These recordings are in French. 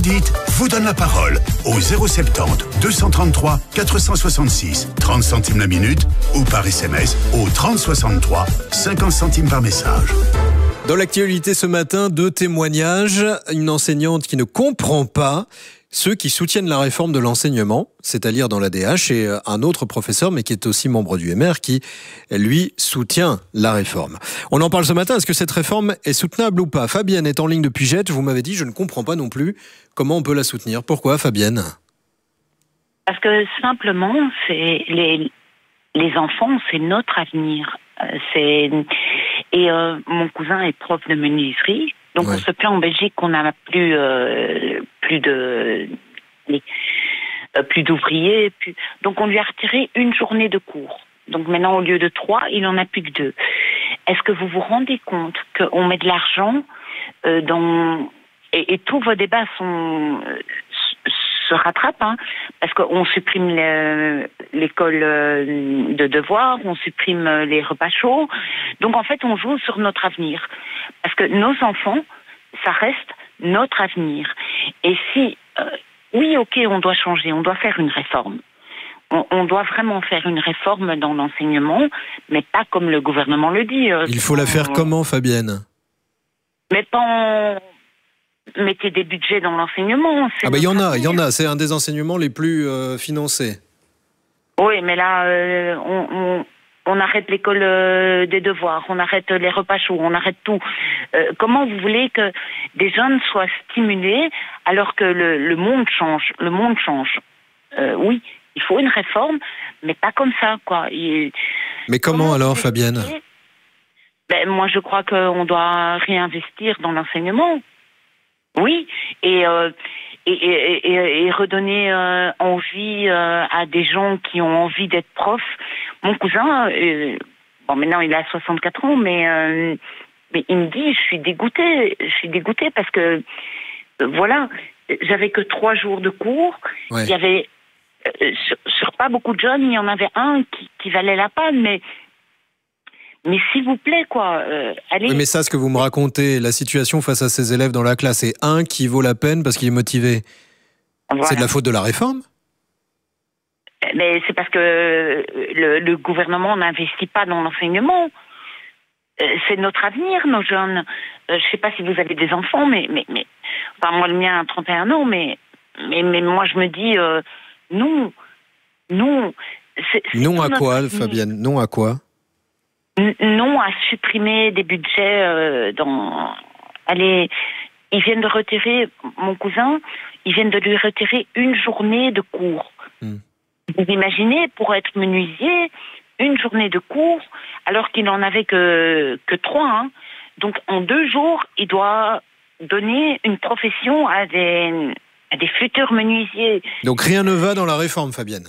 Dites, vous donne la parole au 070 233 466, 30 centimes la minute ou par SMS au 3063, 50 centimes par message. Dans l'actualité ce matin, 2 témoignages. Une enseignante qui ne comprend pas ceux qui soutiennent la réforme de l'enseignement, c'est-à-dire dans l'ADH, et un autre professeur, mais qui est aussi membre du MR, qui, lui, soutient la réforme. On en parle ce matin. Est-ce que cette réforme est soutenable ou pas? Fabienne est en ligne depuis Jette. Vous m'avez dit, je ne comprends pas non plus comment on peut la soutenir. Pourquoi, Fabienne? Parce que simplement, c'est les enfants, c'est notre avenir. Mon cousin est prof de menuiserie, donc on se plaint en Belgique qu'on n'a plus d'ouvriers. Donc on lui a retiré une journée de cours. Donc maintenant, au lieu de 3, il n'en a plus que 2. Est-ce que vous vous rendez compte qu'on met de l'argent et tous vos débats se rattrapent, hein, parce qu'on supprime l'école de devoirs, on supprime les repas chauds. Donc en fait, on joue sur notre avenir. Parce que nos enfants, ça reste notre avenir. Et si, oui, ok, on doit changer, on doit faire une réforme. On doit vraiment faire une réforme dans l'enseignement, mais pas comme le gouvernement le dit. Il faut la faire comment, Fabienne? Mais pas mettez des budgets dans l'enseignement. Il y en a. C'est un des enseignements les plus financés. Oui, mais là, on arrête l'école des devoirs, on arrête les repas chauds, on arrête tout. Comment vous voulez que des jeunes soient stimulés alors que le monde change? Le monde change. Oui, il faut une réforme, mais pas comme ça, quoi. Mais comment alors, Fabienne? Moi, je crois qu'on doit réinvestir dans l'enseignement. Oui, et redonner envie à des gens qui ont envie d'être profs. Mon cousin, maintenant il a 64 ans, mais il me dit, je suis dégoûtée parce que, voilà, j'avais que 3 jours de cours, il y avait, sur pas beaucoup de jeunes, il y en avait un qui valait la peine, mais s'il vous plaît, quoi, allez... Oui, mais ça, ce que vous me racontez, la situation face à ces élèves dans la classe, est un qui vaut la peine parce qu'il est motivé. Voilà. C'est de la faute de la réforme? Mais c'est parce que le gouvernement n'investit pas dans l'enseignement. C'est notre avenir, nos jeunes. Je sais pas si vous avez des enfants, mais enfin, moi, le mien a 31 ans, mais moi, je me dis, non. Non à quoi, Fabienne? Non à quoi? Non à supprimer des budgets Allez, ils viennent de retirer, mon cousin, ils viennent de lui retirer une journée de cours. Vous imaginez, pour être menuisier, une journée de cours, alors qu'il n'en avait que 3. Hein. Donc en 2 jours, il doit donner une profession à des futurs menuisiers. Donc rien ne va dans la réforme, Fabienne?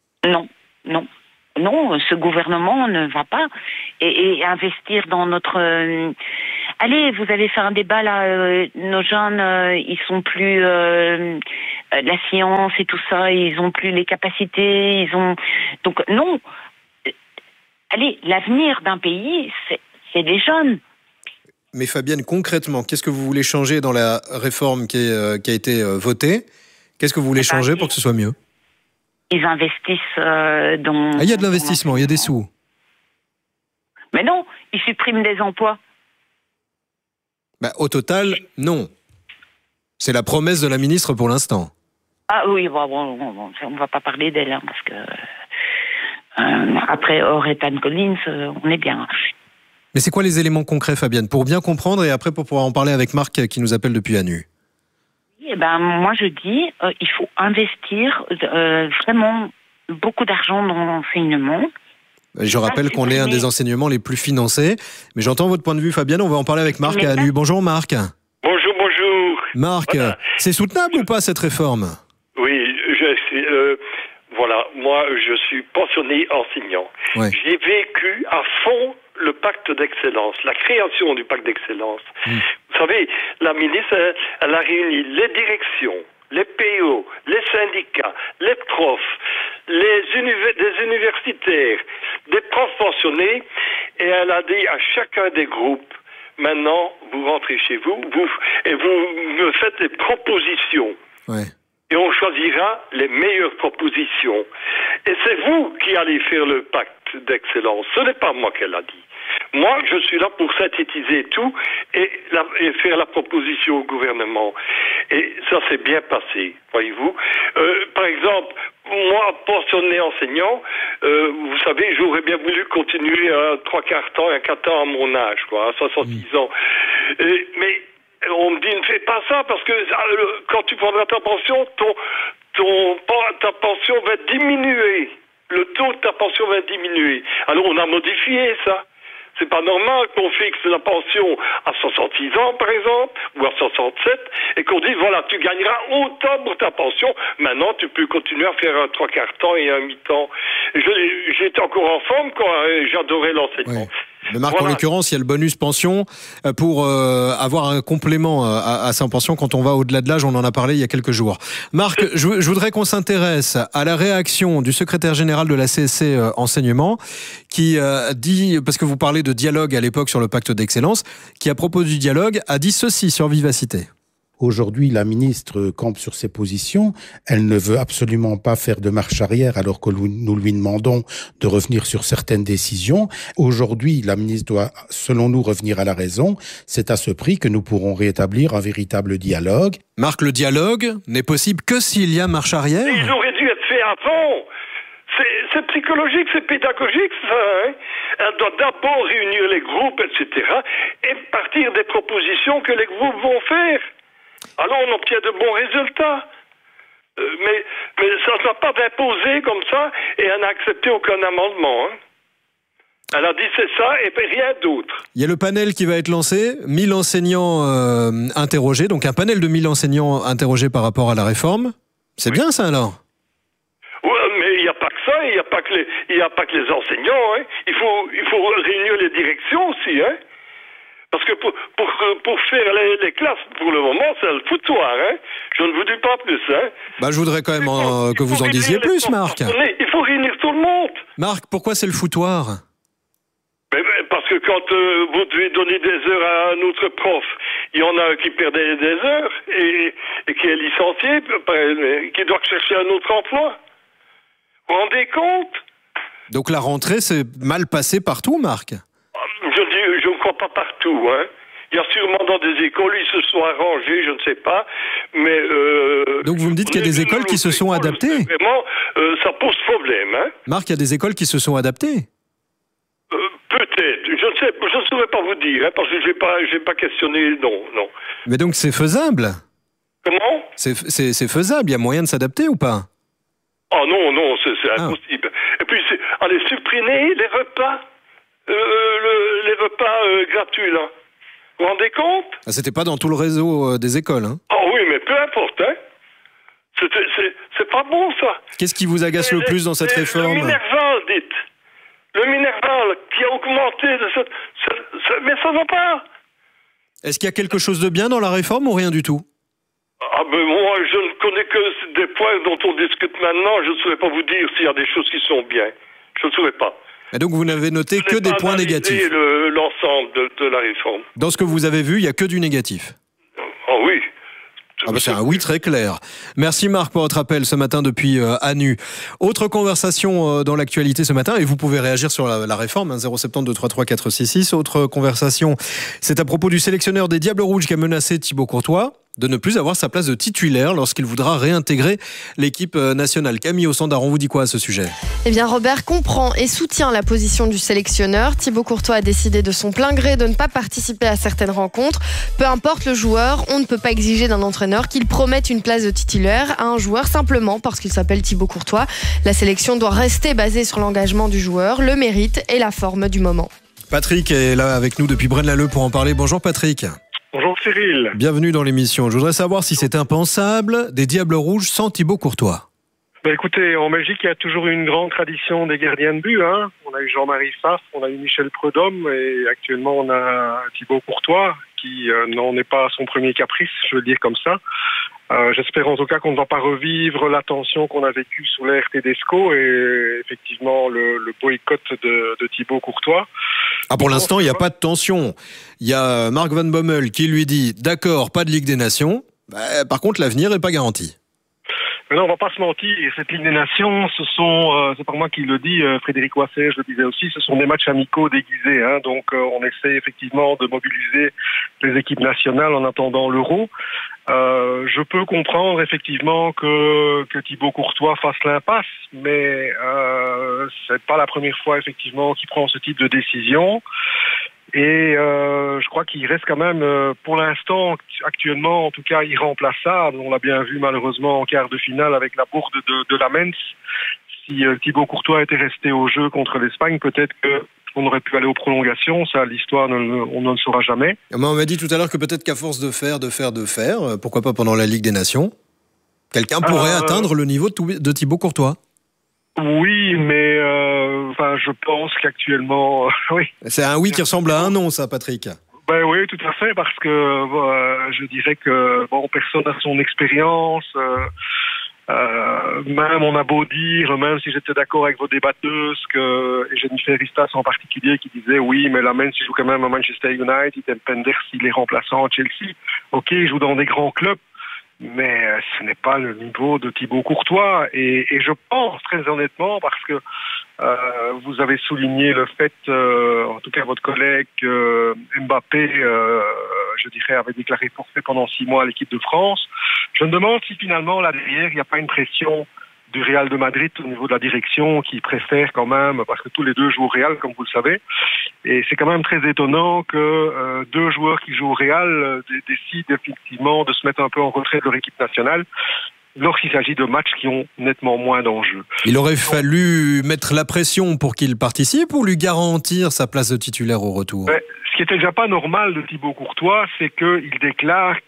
Non, ce gouvernement ne va pas. Et investir dans notre... Allez, vous avez fait un débat là, nos jeunes, ils sont plus... la science et tout ça, ils ont plus les capacités, Donc non, allez, l'avenir d'un pays, c'est les jeunes. Mais Fabienne, concrètement, qu'est-ce que vous voulez changer dans la réforme qui a été votée? Qu'est-ce que vous voulez changer pour que ce soit mieux? Ils investissent dans... il y a de l'investissement, il y a des sous. Mais non, ils suppriment des emplois. Au total, non. C'est la promesse de la ministre pour l'instant. Ah oui, on ne va pas parler d'elle, hein, parce que après Aurétane Collins, on est bien. Mais c'est quoi les éléments concrets, Fabienne, pour bien comprendre et après pour pouvoir en parler avec Marc qui nous appelle depuis Anu? Moi je dis, il faut investir vraiment beaucoup d'argent dans l'enseignement. Je rappelle qu'on est un des enseignements les plus financés. Mais j'entends votre point de vue, Fabienne. On va en parler avec Marc à Anu. Bonjour, Marc. Bonjour. Marc, voilà. C'est soutenable ou pas cette réforme? Oui, moi je suis pensionné enseignant. Ouais. J'ai vécu à fond le pacte d'excellence, la création du pacte d'excellence. Vous savez, la ministre, elle a réuni les directions, les PO, les syndicats, les profs, des universitaires, des profs pensionnés, et elle a dit à chacun des groupes, maintenant, vous rentrez chez vous, et vous me faites des propositions. Ouais. Et on choisira les meilleures propositions. Et c'est vous qui allez faire le pacte d'excellence. Ce n'est pas moi qui l'a dit. Moi, je suis là pour synthétiser tout et faire la proposition au gouvernement. Et ça s'est bien passé, voyez-vous. Par exemple, moi, pensionné enseignant, vous savez, j'aurais bien voulu continuer à 3/4 temps et à 4 ans à mon âge, quoi, à 66 ans. Mais on me dit, ne fais pas ça, parce que quand tu prendras ta pension, ta pension va diminuer. Le taux de ta pension va diminuer. Alors, on a modifié ça. C'est pas normal qu'on fixe la pension à 66 ans, par exemple, ou à 67, et qu'on dise, voilà, tu gagneras autant pour ta pension. Maintenant, tu peux continuer à faire un 3/4 temps et un mi-temps. J'étais encore en forme quand j'adorais l'enseignement. Ouais. Mais Marc, en l'occurrence, il y a le bonus pension pour avoir un complément à sa pension quand on va au-delà de l'âge. On en a parlé il y a quelques jours. Marc, je voudrais qu'on s'intéresse à la réaction du secrétaire général de la CSC Enseignement qui dit, parce que vous parlez de dialogue à l'époque sur le pacte d'excellence, qui à propos du dialogue a dit ceci sur Vivacité. Aujourd'hui, la ministre campe sur ses positions. Elle ne veut absolument pas faire de marche arrière alors que nous lui demandons de revenir sur certaines décisions. Aujourd'hui, la ministre doit, selon nous, revenir à la raison. C'est à ce prix que nous pourrons rétablir un véritable dialogue. Marc, le dialogue n'est possible que s'il y a marche arrière. Il aurait dû être fait avant. C'est psychologique, c'est pédagogique, ça. Hein. Elle doit d'abord réunir les groupes, etc. et partir des propositions que les groupes vont faire. Alors on obtient de bons résultats. Mais ça ne va pas d'imposer comme ça et elle n'a accepté aucun amendement. Hein. Elle a dit c'est ça et rien d'autre. Il y a le panel qui va être lancé, 1000 enseignants interrogés, donc un panel de 1000 enseignants interrogés par rapport à la réforme. C'est bien ça alors ? Oui, mais il n'y a pas que ça, il n'y a pas que les enseignants. Hein. Il faut réunir les directions aussi. Hein. Parce que pour faire les classes, pour le moment, c'est le foutoir. Hein. Je ne vous dis pas plus. Hein. Bah, je voudrais quand même que vous en disiez plus, Marc. Il faut réunir tout le monde. Marc, pourquoi c'est le foutoir ? Parce que quand vous devez donner des heures à un autre prof, il y en a qui perd des heures et qui est licencié, qui doit chercher un autre emploi. Vous vous rendez compte ? Donc la rentrée s'est mal passée partout, Marc ? Je ne crois pas partout. Hein. Il y a sûrement dans des écoles, ils se sont arrangés, je ne sais pas. Mais donc vous me dites qu'il y a des écoles qui se sont adaptées ? Vraiment, ça pose problème. Hein. Marc, il y a des écoles qui se sont adaptées ? Peut-être. Je ne saurais pas vous dire, hein, parce que je n'ai pas questionné. Non. Mais donc c'est faisable ? Comment ? C'est faisable, il y a moyen de s'adapter ou pas ? Oh non, c'est impossible. Et puis, allez, supprimer les repas. Les repas gratuits, là. Vous vous rendez compte ? C'était pas dans tout le réseau des écoles, hein ? Oh oui, mais peu importe, hein. C'est pas bon, ça. Qu'est-ce qui vous agace le plus dans cette réforme ? Le Minerval, dites. Le Minerval qui a augmenté mais ça va pas. Est-ce qu'il y a quelque chose de bien dans la réforme ou rien du tout ? Ah ben moi, je ne connais que des points dont on discute maintenant. Je ne saurais pas vous dire s'il y a des choses qui sont bien. Je ne saurais pas. Et donc vous n'avez noté que des points négatifs. L'ensemble de la réforme. Dans ce que vous avez vu, il n'y a que du négatif. Oh oui. C'est un oui très clair. Merci Marc pour votre appel ce matin depuis Anu. Autre conversation dans l'actualité ce matin, et vous pouvez réagir sur la réforme, 072 33 466. Autre conversation, c'est à propos du sélectionneur des Diables Rouges qui a menacé Thibaut Courtois de ne plus avoir sa place de titulaire lorsqu'il voudra réintégrer l'équipe nationale. Camille au standard, on vous dit quoi à ce sujet ? Eh bien, Robert comprend et soutient la position du sélectionneur. Thibaut Courtois a décidé de son plein gré de ne pas participer à certaines rencontres. Peu importe le joueur, on ne peut pas exiger d'un entraîneur qu'il promette une place de titulaire à un joueur simplement parce qu'il s'appelle Thibaut Courtois. La sélection doit rester basée sur l'engagement du joueur, le mérite et la forme du moment. Patrick est là avec nous depuis Braine-l'Alleud pour en parler. Bonjour Patrick. Bonjour Cyril. Bienvenue dans l'émission. Je voudrais savoir si c'est impensable des Diables Rouges sans Thibaut Courtois. Écoutez, en Belgique, il y a toujours eu une grande tradition des gardiens de but. Hein. On a eu Jean-Marie Pfaff, on a eu Michel Prudhomme et actuellement on a Thibaut Courtois qui n'en est pas à son premier caprice, je veux dire comme ça. J'espère en tout cas qu'on ne va pas revivre la tension qu'on a vécue sous l'ère Tedesco et effectivement le boycott de Thibaut Courtois. Pour l'instant, il n'y a pas de tension. Il y a Mark Van Bommel qui lui dit « D'accord, pas de Ligue des Nations. Par contre, l'avenir n'est pas garanti. » Mais non, on va pas se mentir. Cette Ligue des Nations, c'est pas moi qui le dis, Frédéric Wasser, je le disais aussi, ce sont des matchs amicaux déguisés. Donc, on essaie effectivement de mobiliser les équipes nationales en attendant l'Euro. Je peux comprendre effectivement que Thibaut Courtois fasse l'impasse, mais c'est pas la première fois effectivement qu'il prend ce type de décision. Et je crois qu'il reste quand même, pour l'instant, actuellement, en tout cas, irremplaçable. On l'a bien vu malheureusement en quart de finale avec la bourde de Lamens. Si Thibaut Courtois était resté au jeu contre l'Espagne, peut-être qu'on aurait pu aller aux prolongations. Ça, l'histoire, on ne le saura jamais. On m'a dit tout à l'heure que peut-être qu'à force de faire, pourquoi pas pendant la Ligue des Nations, quelqu'un pourrait atteindre le niveau de Thibaut Courtois. Oui, mais je pense qu'actuellement, oui. C'est un oui qui ressemble à un non, ça, Patrick. Oui, tout à fait, parce que je dirais que personne n'a son expérience. Même on a beau dire, même si j'étais d'accord avec vos débatteuses, et Jennifer Ristas en particulier qui disait oui, mais Lamens il joue quand même à Manchester United, Penders il est remplaçant à Chelsea. Ok, il joue dans des grands clubs. Mais ce n'est pas le niveau de Thibaut Courtois et je pense très honnêtement parce que vous avez souligné le fait, en tout cas votre collègue Mbappé, je dirais, avait déclaré forfait pendant 6 mois à l'équipe de France. Je me demande si finalement là derrière il n'y a pas une pression du Real de Madrid au niveau de la direction qui préfère quand même, parce que tous les deux jouent au Real comme vous le savez, et c'est quand même très étonnant que 2 joueurs qui jouent au Real décident effectivement de se mettre un peu en retrait de leur équipe nationale lorsqu'il s'agit de matchs qui ont nettement moins d'enjeux. Il aurait fallu mettre la pression pour qu'il participe ou lui garantir sa place de titulaire au retour? Ce qui était déjà pas normal de Thibaut Courtois, c'est qu'il déclare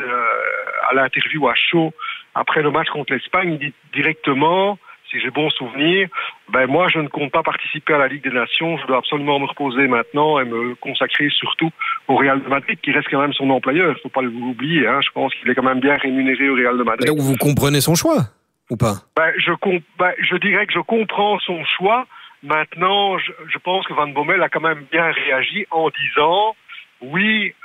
à l'interview à chaud après le match contre l'Espagne, il dit directement, si j'ai bon souvenir, moi je ne compte pas participer à la Ligue des Nations, je dois absolument me reposer maintenant et me consacrer surtout au Real de Madrid, qui reste quand même son employeur, il ne faut pas l'oublier, je pense qu'il est quand même bien rémunéré au Real de Madrid. Donc vous comprenez son choix, ou pas? Je dirais que je comprends son choix. Maintenant, je pense que Van Bommel a quand même bien réagi en disant oui,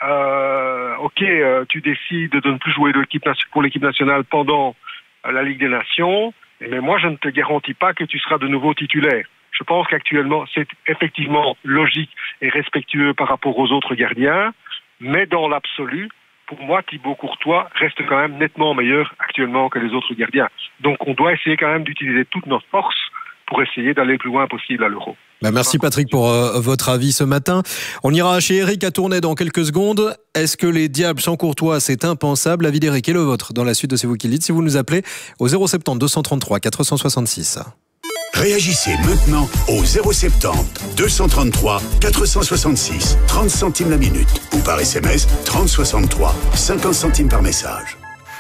tu décides de ne plus jouer pour l'équipe nationale pendant la Ligue des Nations, mais moi je ne te garantis pas que tu seras de nouveau titulaire. Je pense qu'actuellement c'est effectivement logique et respectueux par rapport aux autres gardiens, mais dans l'absolu, pour moi Thibaut Courtois reste quand même nettement meilleur actuellement que les autres gardiens. Donc on doit essayer quand même d'utiliser toutes nos forces pour essayer d'aller le plus loin possible à l'Euro. Merci Patrick pour votre avis ce matin. On ira chez Eric à Tournai dans quelques secondes. Est-ce que les Diables sans Courtois, c'est impensable? L'avis d'Eric est le vôtre. Dans la suite de C'est vous qui le dites, si vous nous appelez au 070 233 466. Réagissez maintenant au 070 233 466. 30 centimes la minute. Ou par SMS 3063. 50 centimes par message.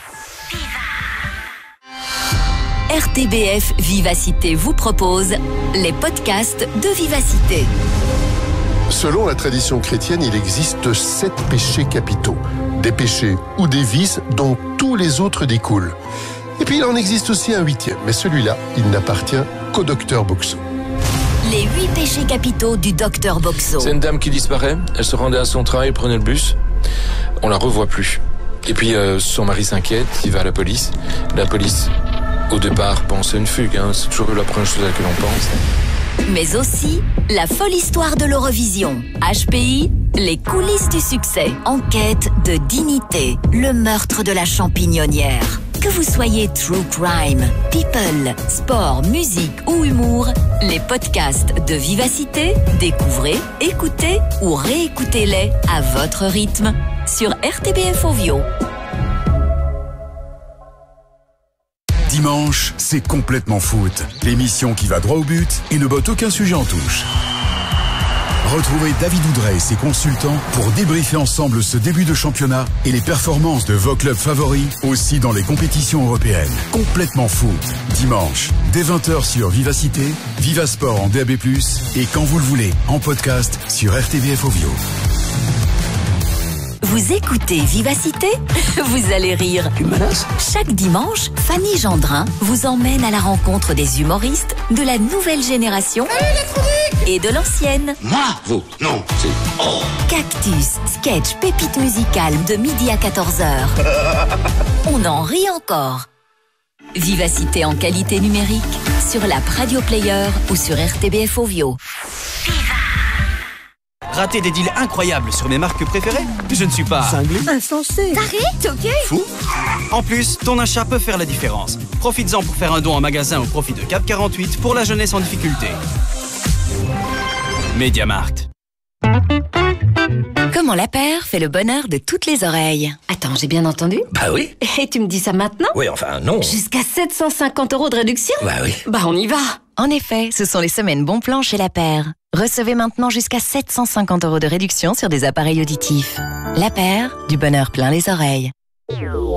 RTBF Vivacité vous propose les podcasts de Vivacité. Selon la tradition chrétienne, il existe 7 péchés capitaux. Des péchés ou des vices dont tous les autres découlent. Et puis il en existe aussi un 8e, mais celui-là, il n'appartient qu'au docteur Boxo. Les 8 péchés capitaux du docteur Boxo. C'est une dame qui disparaît, elle se rendait à son travail, prenait le bus, on la revoit plus. Et puis son mari s'inquiète, il va à la police. La police, au départ, pense à une fugue, c'est toujours la première chose à laquelle on pense. Mais aussi la folle histoire de l'Eurovision. HPI, les coulisses du succès. Enquête de dignité, le meurtre de la champignonnière. Que vous soyez true crime, people, sport, musique ou humour, les podcasts de Vivacité, découvrez, écoutez ou réécoutez-les à votre rythme sur RTBF Ovio. Dimanche, c'est complètement foot. L'émission qui va droit au but et ne botte aucun sujet en touche. Retrouvez David Oudret et ses consultants pour débriefer ensemble ce début de championnat et les performances de vos clubs favoris aussi dans les compétitions européennes. Complètement foot. Dimanche, dès 20h sur Vivacité, Vivasport en DAB+, et quand vous le voulez, en podcast sur RTBF Ovio. Vous écoutez Vivacité? Vous allez rire. Tu me menaces? Chaque dimanche, Fanny Gendrin vous emmène à la rencontre des humoristes de la nouvelle génération et de l'ancienne. Moi? Vous? Non, c'est... Oh. Cactus, sketch, pépite musicale de midi à 14h. On en rit encore. Vivacité en qualité numérique sur l'app Radio Player ou sur RTBF Ovio. Rater des deals incroyables sur mes marques préférées? Je ne suis pas... cinglé, insensé, taré, toqué, fou. En plus, ton achat peut faire la différence. Profites-en pour faire un don en magasin au profit de Cap 48 pour la jeunesse en difficulté. Mediamarkt. Comment la paire fait le bonheur de toutes les oreilles? Attends, j'ai bien entendu? Bah oui. Et tu me dis ça maintenant? Oui, enfin, non. Jusqu'à 750 € de réduction? Bah oui. Bah on y va. En effet, ce sont les semaines bon plan chez La Paire. Recevez maintenant jusqu'à 750 € de réduction sur des appareils auditifs. La Paire, du bonheur plein les oreilles.